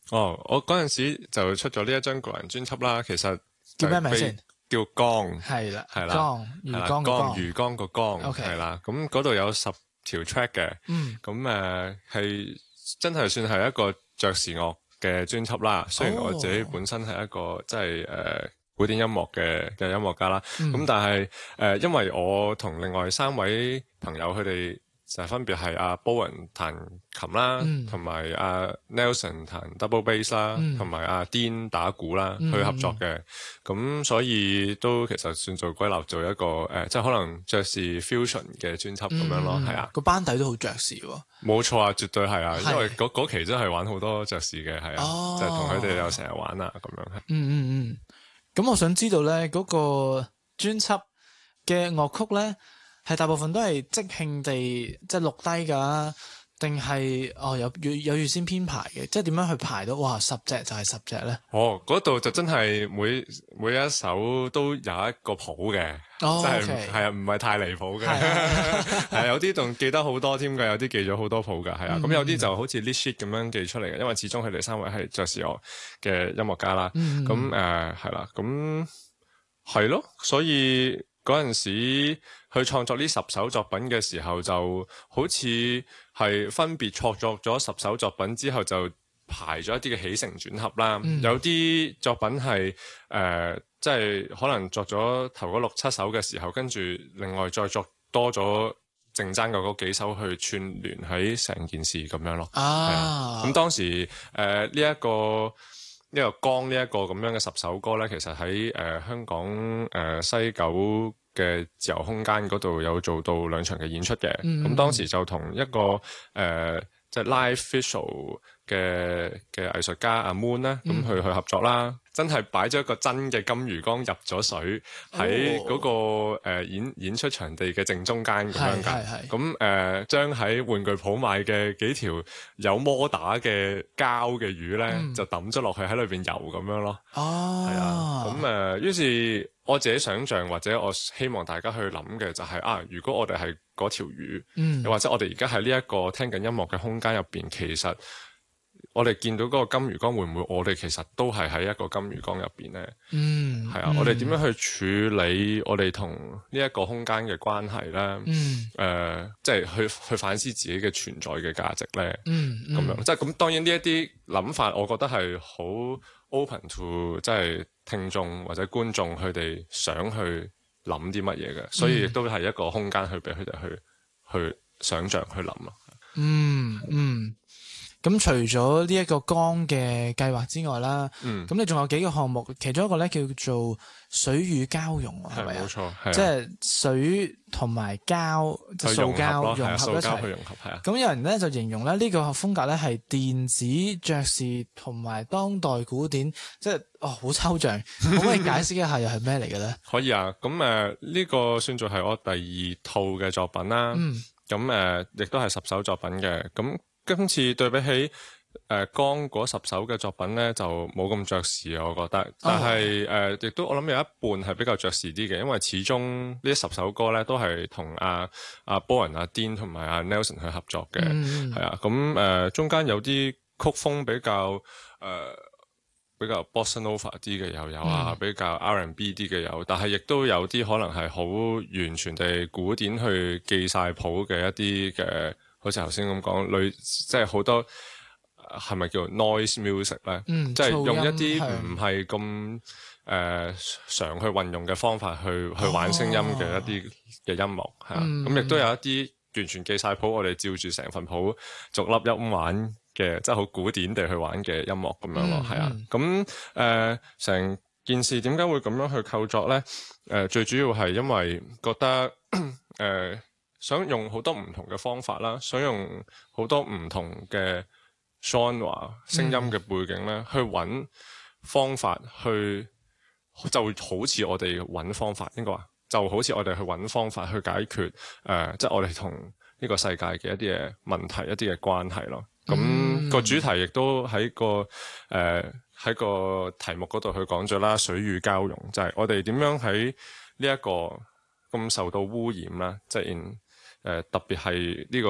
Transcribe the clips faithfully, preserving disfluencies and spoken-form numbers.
哦，我嗰陣時就出咗呢一張個人專輯啦，其實叫咩名先？ 叫江， 係啦， 係啦， 江魚缸個江， 魚缸個江， OK 係啦。咁嗰度有十條 track 嘅， 嗯， 咁誒係真係算係一個爵士樂嘅專輯啦。雖然我自己本身係一個即係誒古典音樂嘅嘅音樂家啦，咁、 嗯、 但係誒、呃、因為我同另外三位朋友佢哋就分別係阿 Bowen 彈琴啦，同埋阿 Nelson 彈 double bass 啦，同埋阿 Dean 打鼓啦， 嗯、 去合作嘅。咁、嗯、所以都其實算做歸納做一個誒、呃，即係可能爵士 fusion 嘅專輯咁樣咯，係、嗯、啊。 個班底都好爵士喎。冇錯啊，絕對係啊，因為嗰期真係玩好多爵士嘅，係啊，哦、就係同佢哋有成日玩啊咁樣。 嗯嗯嗯。咁我想知道咧，嗰、嗰個專輯嘅樂曲咧，係大部分都係即興地即係錄低㗎，定係哦有有有預先編排嘅？即係點樣去排到哇十隻就係十隻咧？ 哦，嗰度就真係每每一首都有一個譜嘅， 哦、 即係係啊，唔係太離譜嘅，係啊，有啲仲記得好多添㗎，有啲記咗好多譜㗎，係啊，咁、嗯、有啲就好似 lead sheet 咁樣記出嚟嘅，因為始終佢哋三位係爵士樂嘅音樂家啦，咁誒係啦，咁係咯，所以嗰陣時去創作呢十首作品嘅時候，就好似係分別創作咗十首作品之後，就排咗一啲嘅起承轉合啦。嗯、有啲作品係誒、呃，即係可能作咗頭嗰六七首嘅時候，跟住另外再作多咗剩爭嘅嗰幾首去串聯喺成件事咁樣咯。啊，咁當時誒呢一個。呢個江呢一個咁樣嘅十首歌咧，其實喺誒、呃、香港誒、呃、西九嘅自由空間嗰度有做到兩場嘅演出嘅。咁、嗯、當時就同一個誒、呃、即係 live visual 嘅嘅藝術家阿 Moon 咧，咁去去合作啦。真係擺咗一個真嘅金魚缸入咗水喺嗰、那個、哦呃、演演出場地嘅正中間咁樣㗎。咁誒將喺玩具鋪買嘅幾條有摩打嘅膠嘅魚咧，嗯、就抌咗落去喺裏邊游咁樣咯。哦，係啊。咁誒、呃，於是我自己想像或者我希望大家去諗嘅就係、是、啊，如果我哋係嗰條魚，嗯、又或者我哋而家喺呢一個聽緊音樂嘅空間入邊，其實我哋見到嗰個金魚缸會唔會我哋其實都係喺一個金魚缸入邊咧？嗯，係啊，嗯、我哋點樣去處理我哋同呢一個空間嘅關係咧？嗯，誒、呃，即係去去反思自己嘅存在嘅價值咧。嗯，咁樣即係咁。當然呢一啲諗法，我覺得係好 open to 即係聽眾或者觀眾佢哋想去諗啲乜嘢嘅，所以亦都係一個空間去俾佢哋去去想像去諗咯。 嗯嗯。咁除咗呢一個江嘅計劃之外啦，咁、嗯、你仲有幾個項目，其中一個咧叫做水乳交融，係咪啊？冇錯，即係水同埋膠，即係塑膠融合一齊。去融合係啊。咁有人咧就形容咧呢個風格咧係電子爵士同埋當代古典，即係哦好抽象，可唔可以解釋一下又係咩嚟嘅咧？ 可以啊，咁誒呢個算做係我第二套嘅作品啦。嗯。咁誒亦都係十首作品嘅，咁。今次對比起誒、呃、江嗰十首嘅作品咧，就冇咁爵士啊，我覺得。但係誒，亦都我諗有一半係比較爵士啲嘅，因為始終呢十首歌咧都係同阿阿 Bowen、阿 Dean 同埋阿 Nelson 去合作嘅，係、嗯、啊。咁誒、呃、中間有啲曲風比較誒、呃、比較 Bossa Nova 啲嘅又有啊，嗯、比較 R and B 啲嘅有，但係亦都有啲可能係好完全地古典去記晒譜嘅一啲嘅。好似頭先咁講，類即係好多係咪叫 noise music 咧？嗯、即係用一啲唔係咁誒常去運用嘅方法去、哦、去玩聲音嘅一啲嘅音樂，係啊。咁亦都有一啲完全記晒譜，我哋照住成份譜逐粒音玩嘅，即係好古典地去玩嘅音樂咁樣咯，係啊。咁誒成件事點解會咁樣去構作咧？誒、呃、最主要係因為覺得誒。呃想用好多唔同嘅方法啦，想用好多唔同嘅 genre 聲音嘅背景咧，嗯、去揾方法去，就好似我哋揾方法，應該話就好似我哋去揾方法去解決誒、呃，即係我哋同呢個世界嘅一啲嘅問題、一啲嘅關係咯。咁、嗯、個主題亦都喺個誒喺、呃、個題目嗰度去講咗啦，水乳交融，就係、是、我哋點樣喺呢一個咁受到污染啦，即係誒、呃、特別係呢個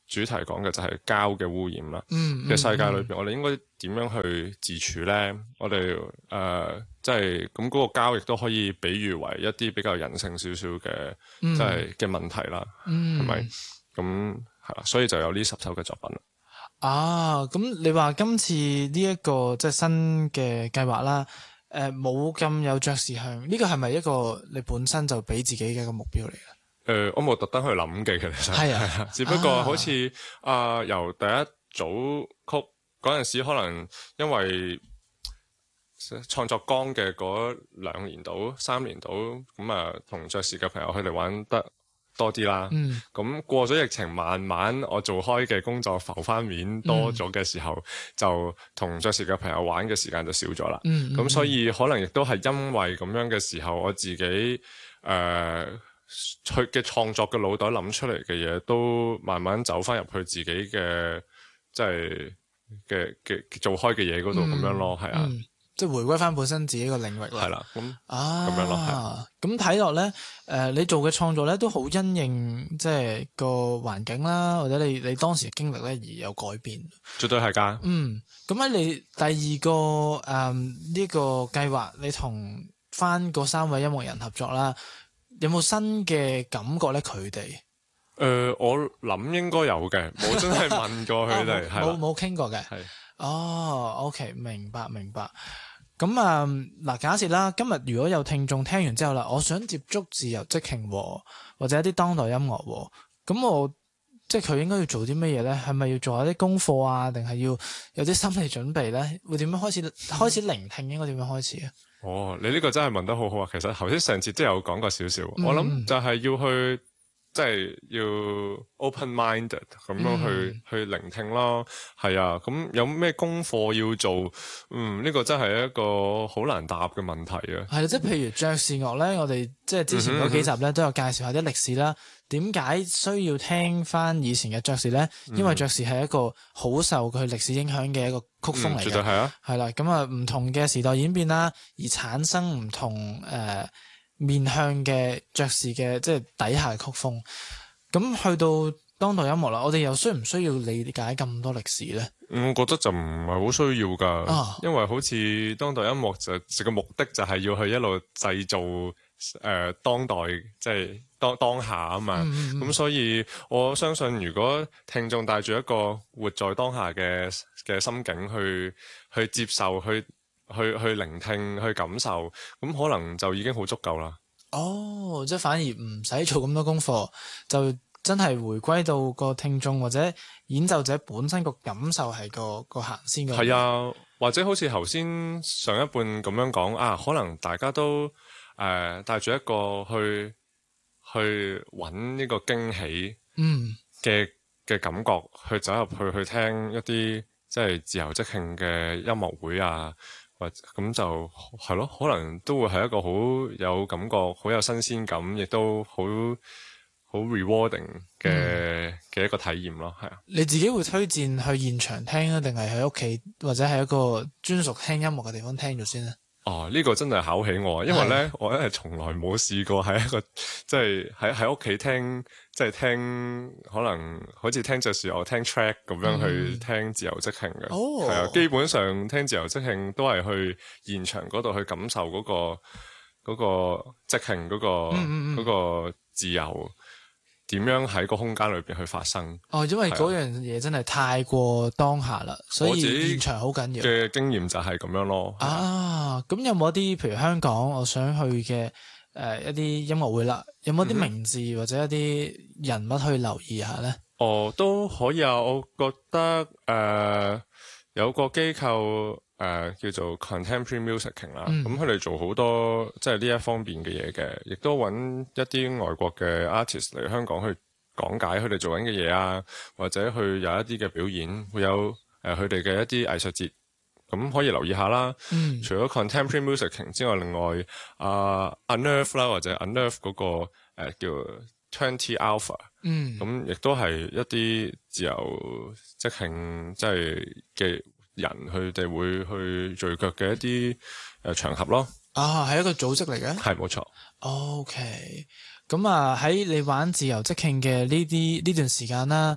主題講嘅就係膠嘅污染啦。嘅、 嗯嗯、 世界裏邊，我哋應該點樣去自處咧？我哋誒即係咁嗰個膠亦都可以比喻為一啲比較人性少少嘅即係嘅問題啦，係咪、嗯？咁係啦，所以就有呢十首嘅作品啦。 啊，咁你話今次呢、這、一個即係新嘅計劃啦，誒冇咁有爵士向，呢、這個係咪一個你本身就俾自己嘅一個目標嚟嘅？誒、 呃，我冇特登去諗嘅，其實係啊，只不過好似啊、呃，由第一組曲嗰陣時，可能因為創作光嘅嗰兩年到三年到，咁啊同爵士嘅朋友佢哋玩得多啲啦。咁、嗯、過咗疫情，慢慢我做開嘅工作浮翻面多咗嘅時候，嗯、就同爵士嘅朋友玩嘅時間就少咗啦。咁、嗯嗯、所以可能亦都係因為咁樣嘅時候，我自己誒。呃佢嘅創作嘅腦袋諗出嚟嘅嘢，都慢慢走翻入去自己嘅即係嘅嘅做開嘅嘢嗰度咁樣咯，係、嗯、啊， 嗯、即係回歸翻本身自己個領域啦。 係啦，咁啊咁樣咯，係。 咁睇落咧，誒、呃，你做嘅創作咧都好因應即係個環境啦，或者你你當時嘅經歷咧而有改變。 絕對係噶。 嗯，咁喺你第二個誒呢、嗯這個計劃，你同翻嗰三位音樂人合作啦。有冇新嘅感覺咧？佢哋誒，我諗應該有嘅，冇真係問過佢哋，係冇冇傾過嘅。係哦，OK，明白明白。咁啊，嗱，假設啦，今日如果有聽眾聽完之後啦，我想接觸自由即興或者一啲當代音樂，咁我即係佢應該要做啲乜嘢咧？係咪要做下啲功課啊？定係要有啲心理準備咧？會點樣開始？開始聆聽應該點樣開始啊？ 哦，你呢個真係問得好好啊！其實頭先上次都有講過少少，嗯、我諗就係要去即係、就是、要 open-minded 咁樣去、嗯、去聆聽咯。係啊，咁有咩功課要做？嗯，呢、這個真係一個好難答嘅問題啊。係啦， 即係譬如爵士樂咧，我哋即係之前嗰幾集咧都有介紹下啲歷史啦。點解需要聽翻以前嘅爵士咧？因為爵士係一個好受佢歷史影響嘅一個曲風嚟嘅， 絕對係啊。 係啦，咁啊唔同嘅時代演變啦，而產生唔同誒、呃、面向嘅爵士嘅即係底下嘅曲風。咁去到當代音樂啦，我哋又需唔需要理解咁多歷史咧？ 我覺得就唔係好需要噶，啊、因為好似當代音樂就成個目的就係要去一路製造誒、呃、當代即係。當當下啊嘛，咁、嗯嗯、所以我相信，如果聽眾帶住一個活在當下嘅嘅心境去去接受、去去去聆聽、去感受，咁可能就已經好足夠啦。 哦，即係反而唔使做咁多功課，就真係回歸到個聽眾或者演奏者本身個感受係個個行先嘅。 係啊，或者好似頭先上一半咁樣講啊，可能大家都誒帶住一個去。去揾呢個驚喜嘅嘅、嗯、感覺，去走入去去聽一啲即係自由即興嘅音樂會啊，或咁就係咯，可能都會係一個好有感覺、好有新鮮感，亦都好好 rewarding 嘅嘅、嗯、一個體驗咯，係啊。 你自己會推薦去現場聽啊，定係喺屋企或者係一個專屬聽音樂嘅地方聽咗先咧？ 哦，呢、這個真係考起我，因為咧，的我咧係從來冇試過喺一個即係喺喺屋企聽，即係聽可能好似聽爵士樂聽 track 咁樣去聽自由即興嘅，係啊、嗯，基本上聽自由即興都係去現場嗰度去感受嗰、那個嗰、那個即興嗰個嗰、嗯嗯、個自由。點樣喺個空間裏邊去發生？ 哦，因為嗰樣嘢真係太過當下啦，所以現場好緊要。 嘅經驗就係咁樣咯。 啊，咁有冇一啲譬如香港我想去嘅誒、呃、一啲音樂會啦？有冇啲名字或者一啲人物去留意下咧？嗯、 哦，都可以啊！我覺得誒、呃、有個機構。誒、呃、叫做 Contemporary Musicking 啦，咁佢哋做好多即係呢一方面嘅嘢嘅，亦都揾一啲外國嘅 artist 嚟香港去講解佢哋做緊嘅嘢啊，或者去有一啲嘅表演，會有誒佢哋嘅一啲藝術節，咁可以留意下啦。嗯、除咗 Contemporary Musicking 之外，另外啊 Unearth 啦，或者 Unearth 嗰、那個、呃、叫 Twenty Alpha，咁亦都係一啲自由即興即係嘅人，佢哋會去聚腳嘅一啲誒場合咯。 啊，係一個組織嚟嘅， 係冇錯。 OK，咁啊喺你玩自由即興嘅呢啲呢段時間啦，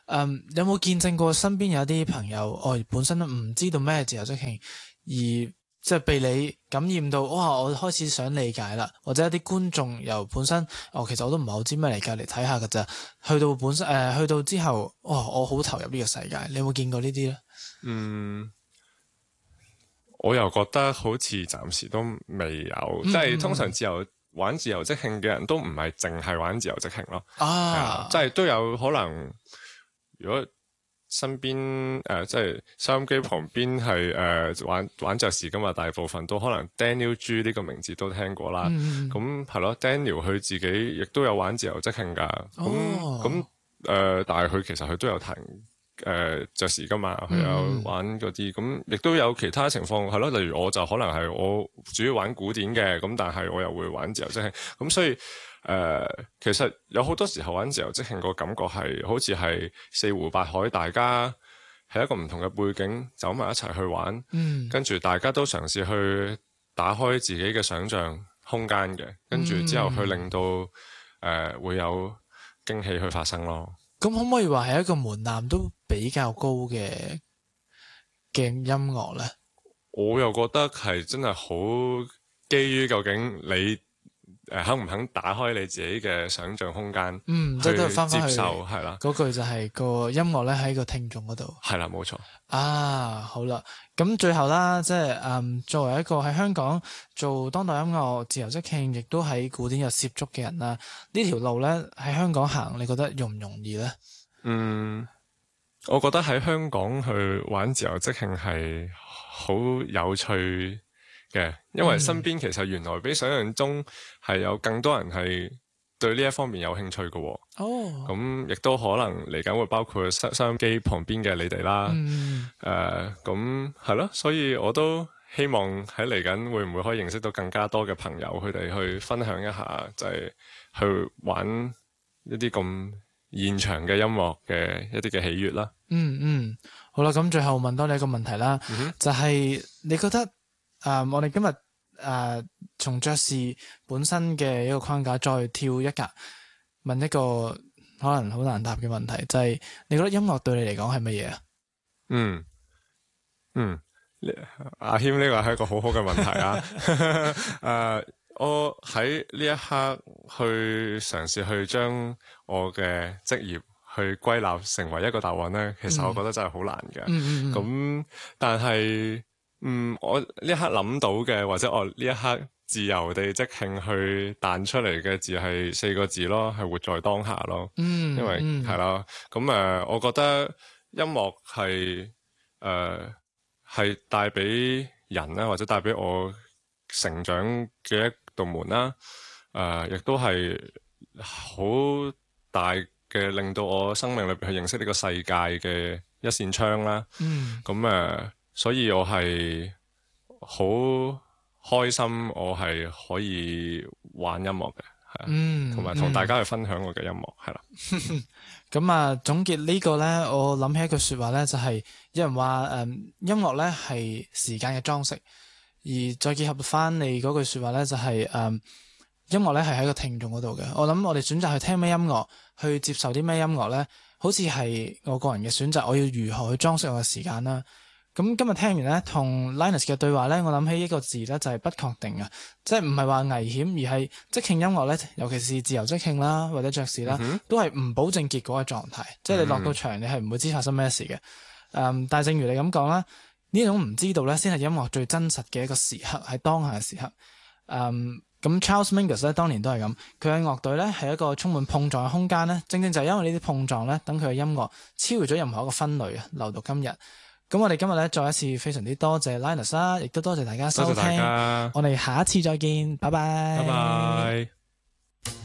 嗯，有冇見證過身邊有啲朋友，哦，本身都唔知道咩自由即興，而即係被你感染到，哇！我開始想理解啦，或者一啲觀眾由本身，哦，其實我都唔係好知咩嚟㗎，嚟睇下㗎咋，去到本身誒、呃，去到之後，哇！我好投入呢個世界，你有冇見過呢啲咧？ 嗯，我又覺得好似暫時都未有，嗯、即係通常自由玩自由即興嘅人都唔係淨係玩自由即興咯，啊，即係都有可能，如果身邊誒、呃、即係收音機旁邊係誒、呃、玩玩爵士㗎嘛，大部分都可能 Daniel G 呢個名字都聽過啦。咁係咯，Daniel 佢自己亦都有玩自由即興㗎。咁咁誒，但係佢其實佢都有彈誒爵士㗎嘛，佢有玩嗰啲。咁亦都有其他情況係咯，例如我就可能係我主要玩古典嘅，咁但係我又會玩自由即興。咁所以。誒、呃，其實有好多時候玩自由即興個感覺係好似係四湖八海，大家係一個唔同嘅背景走埋一齊去玩，嗯、跟住大家都嘗試去打開自己嘅想像空間嘅，跟住之後去令到誒、呃、會有驚喜去發生咯。 咁可唔可以話係一個門檻都比較高嘅嘅音樂咧？ 我又覺得係真係好基於究竟你。誒，肯唔肯打開你自己嘅想象空間？嗯，即係都係翻返去接受，係啦。 嗰句就係個音樂咧喺個聽眾嗰度。 係啦，冇錯。 啊，好啦，咁最後啦，即係誒，作為一個喺香港做當代音樂、自由即興，亦都喺古典有涉足嘅人啦，呢條路咧喺香港行，你覺得容唔容易咧？ 嗯，我覺得喺香港去玩自由即興係好有趣。嘅，因為身邊其實原來比想象中係有更多人係對呢一方面有興趣嘅。哦，咁亦都可能嚟緊會包括收收音機旁邊嘅你哋啦。嗯，誒，咁係咯，所以我都希望喺嚟緊會唔會可以認識到更加多嘅朋友，佢哋去分享一下，就係去玩一啲咁現場嘅音樂嘅一啲嘅喜悅啦。 嗯嗯，好啦，咁最後問多你一個問題啦，嗯、哼就係你覺得？誒，um, 我哋今日誒從爵士本身嘅一個框架再跳一格，問一個可能好難答嘅問題，就係、是、你覺得音樂對你嚟講係乜嘢啊？ 嗯嗯，阿謙呢個係一個好好嘅問題啊！誒、uh, 我喺呢一刻去嘗試去將我嘅職業去歸納成為一個答案咧，其實我覺得真係好難嘅。咁、嗯嗯嗯、但係。嗯，我呢一刻諗到嘅，或者我呢一刻自由地即興去彈出嚟嘅字係四個字咯，係活在當下咯。嗯，因為係啦，咁誒、嗯呃，我覺得音樂係誒係帶俾人啦，或者帶俾我成長嘅一道門啦。誒、呃，亦都係好大嘅，令到我生命裏邊去認識呢個世界嘅一扇窗啦。嗯，咁誒。呃所以我係好開心，我係可以玩音樂嘅，係啊，同埋同大家去分享我嘅音樂，係啦。 咁啊，總結呢個咧，我諗起一句說話咧，就係有人話誒、嗯，音樂咧係時間嘅裝飾，而再結合翻你嗰句說話咧，就係、是、誒、嗯，音樂咧係喺個聽眾嗰度嘅。我諗我哋選擇去聽咩音樂，去接受啲咩音樂咧，好似係我個人嘅選擇，我要如何去裝飾我嘅時間啦。咁今日聽完咧，同 Linus 嘅對話咧，我諗起一個字咧，就係不確定啊，即係唔係話危險，而係即興音樂咧，尤其是自由即興啦，或者爵士啦，嗯、哼都係唔保證結果嘅狀態，即係你落到場，你係唔會知發生咩事嘅。誒、嗯，但係正如你咁講啦，呢種唔知道咧，先係音樂最真實嘅一個時刻，喺當下嘅時刻。誒、嗯，咁 Charles Mingus 咧，當年都係咁，佢嘅樂隊咧係一個充滿碰撞嘅空間咧，正正就係因為呢啲碰撞咧，等佢嘅音樂超越咗任何一個分類啊，留到今日。咁我哋今日咧再一次非常之多謝 Linus 啦，亦都多謝大家收聽，我哋下一次再見，拜拜。拜拜。